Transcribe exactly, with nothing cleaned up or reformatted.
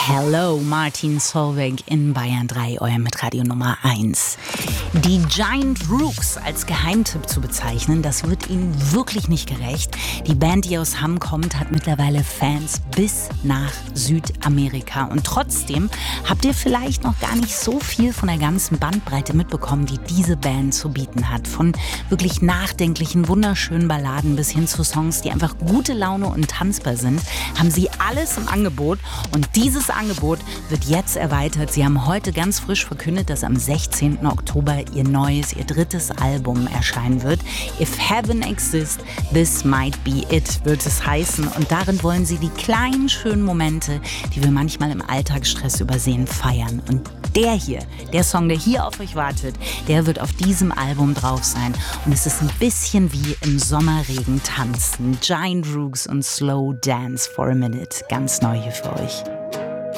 Hello, Martin Solveig in Bayern drei, euer Mitradio Nummer eins. Die Giant Rooks als Geheimtipp zu bezeichnen, das wird ihnen wirklich nicht gerecht. Die Band, die aus Hamm kommt, hat mittlerweile Fans bis nach Südamerika. Und trotzdem habt ihr vielleicht noch gar nicht so viel von der ganzen Bandbreite mitbekommen, die diese Band zu bieten hat. Von wirklich nachdenklichen, wunderschönen Balladen bis hin zu Songs, die einfach gute Laune und tanzbar sind, haben sie alles im Angebot. Und dieses Angebot wird jetzt erweitert. Sie haben heute ganz frisch verkündet, dass am sechzehnten Oktober ihr neues, ihr drittes Album erscheinen wird. If Heaven Exists, This Might Be It wird es heißen. Und darin wollen sie die kleinen, schönen Momente, die wir manchmal im Alltagsstress übersehen, feiern. Und der hier, der Song, der hier auf euch wartet, der wird auf diesem Album drauf sein. Und es ist ein bisschen wie im Sommerregen tanzen. Giant Rooks und Slow Dance for a Minute. Ganz neu hier für euch.